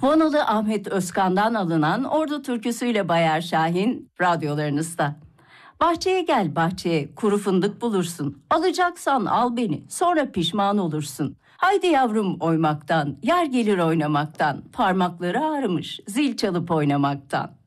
Vanalı Ahmet Özkan'dan alınan Ordu türküsüyle Bayar Şahin radyolarınızda. Bahçeye gel bahçeye, kuru fındık bulursun. Alacaksan al beni, sonra pişman olursun. Haydi yavrum oymaktan, yar gelir oynamaktan. Parmakları ağrımış, zil çalıp oynamaktan.